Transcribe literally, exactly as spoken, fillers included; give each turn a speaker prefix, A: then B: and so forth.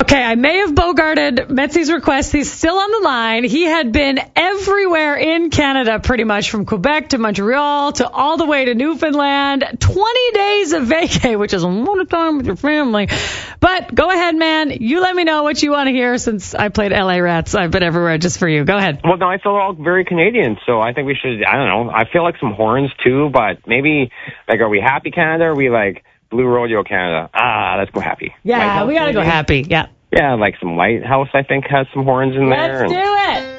A: Okay, I may have bogarted Metzi's request. He's still on the line. He had been everywhere in Canada, pretty much, from Quebec to Montreal to all the way to Newfoundland. twenty days of vacay, which is a lot of time with your family. But go ahead, man. You let me know what you want to hear since I played L A Rats. I've been everywhere just for you. Go ahead.
B: Well, no, I feel all very Canadian, so I think we should, I don't know, I feel like some horns too, but maybe, like, are we Happy Canada or are we like Blue Rodeo Canada? Ah, let's go Happy.
A: Yeah,
B: Lighthouse,
A: we got to go
B: maybe?
A: Happy. Yeah.
B: Yeah, like some Lighthouse, I think, has some horns in
A: Let's
B: there.
A: do it.